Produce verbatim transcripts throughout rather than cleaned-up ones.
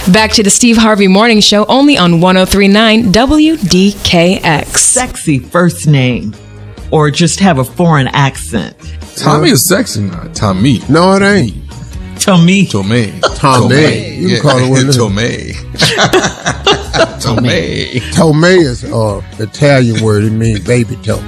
Back to the Steve Harvey Morning Show, only on one oh three point nine W D K X. Sexy first name, or just have a foreign accent? Tommy is sexy now. Tommy. No, it ain't. Tommy. Tommy. Tommy. You can call it what it is. Tommy. Tommy. Tomei is an uh, Italian word. It means baby toe.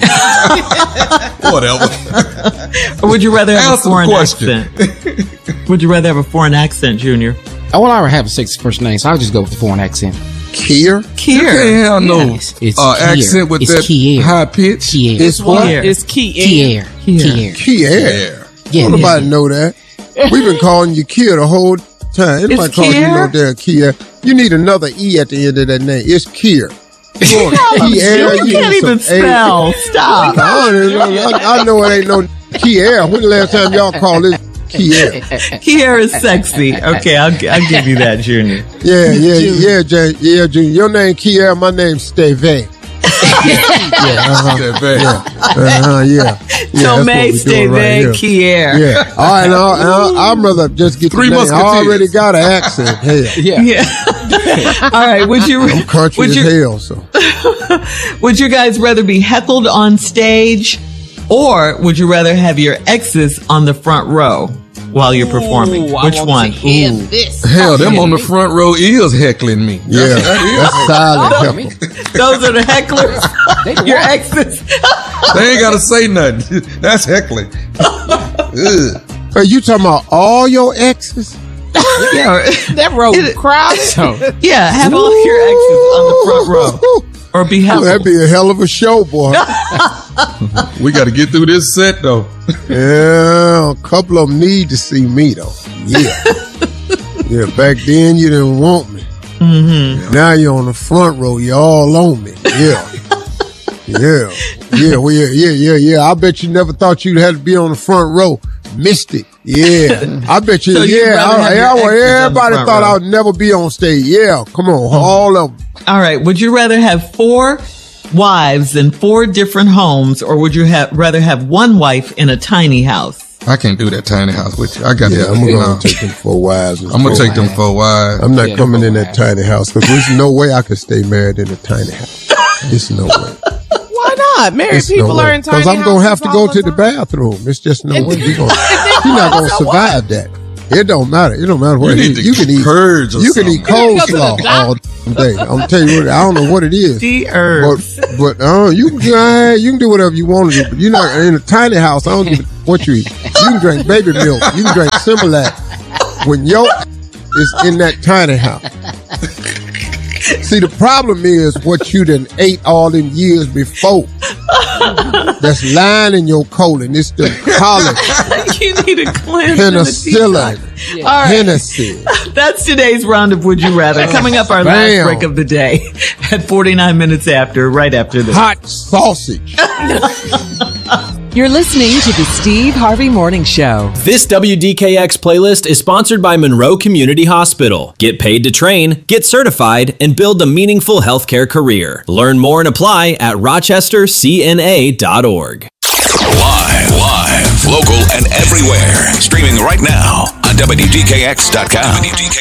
Whatever. Or would you rather have Answer a foreign the question. accent? Would you rather have a foreign accent, Junior? I will already have a sexy first name, so I'll just go with the foreign accent. Kier? You Kier. can't have no Yes, it's uh, Kier. accent with It's that Kier. high pitch. Kier. It's what? Kier. It's key. Kier. Kier. Kier. Yeah. Don't nobody know that. We've been calling you Kier the whole time. Anybody It's calling you Kier? no damn Kier. You need another E at the end of that name. It's Kier. Kier. You can't even spell. Stop. I, don't even know. I, I know it ain't no Kier. When the last time y'all called this Kier? Kier is sexy. Okay, I'll, I'll give you that, Junior. Yeah, yeah, yeah, Jay, yeah, Junior. Your name Kier, my name's Steve. Yeah, uh-huh, That bad. yeah, uh-huh, yeah. yeah that's what Tomei, we doing right Steve, here. Kier. Yeah. All right, now, now, I'd rather just get Three the name. I Musketeers. already got an accent. Hell, Yeah. Yeah. All right. Would you? I'm country would as you? hell, so. Would you guys rather be heckled on stage, or would you rather have your exes on the front row while you're performing? Ooh, I Which want one? to hear this. Hell, them on the front row is heckling me. Yeah, That's, that that's silent I heckle. mean, Those are the hecklers. Your exes. is. They ain't got to say nothing. That's heckling. Ugh. Are you talking about all your exes? Yeah. That road It- crowd. Yeah. Have all your exes on the front row, or be Oh, heckled. that'd be a hell of a show, boy. We got to get through this set, though. Yeah, a couple of them need to see me, though. Yeah. Yeah, back then you didn't want me. Mm-hmm. Now you're on the front row. You're all on me. Yeah. Yeah. Yeah, well, yeah, yeah, yeah, yeah. I bet you never thought you'd have to be on the front row. Missed it. Yeah. I bet you, So you'd yeah. rather I, have yeah, your well, exes on the everybody front thought row. I would never be on stage. Yeah, come on. All of them. All right. Would you rather have four wives in four different homes, or would you have rather have one wife in a tiny house? I can't do that tiny house with you. I got Yeah, that. I'm going no. to take them for wives. I'm going to take them for a while. I'm not Yeah, coming for in a that tiny house because there's no way I could stay married in a tiny house. There's no way. Why not? Married It's people no are way. in tiny Because I'm going to have houses to all go to the time. bathroom. It's just no way. You're, gonna, you're not going to survive that. It don't matter. It don't matter what You it need is. to You can eat purge or You can eat something. coleslaw all day. I'm telling you what. I don't know what it is. The But herbs. but uh, you can uh, you can do whatever you want to do. But you're not in a tiny house. I don't give a what you eat. You can drink baby milk. You can drink Similac. When your is in that tiny house. See, the problem is what you done ate all them years before. That's lying in your colon. It's the collagen, You need a cleanse. and a penicillin, detox. All right. Hennessy. That's today's round of Would You Rather. Coming up, our last Bam. break of the day at forty-nine minutes after, right after this. Hot sausage. You're listening to the Steve Harvey Morning Show. This W D K X playlist is sponsored by Monroe Community Hospital. Get paid to train, get certified, and build a meaningful healthcare career. Learn more and apply at rochester c n a dot org. Live, live, local, and everywhere. Streaming right now on W D K X dot com.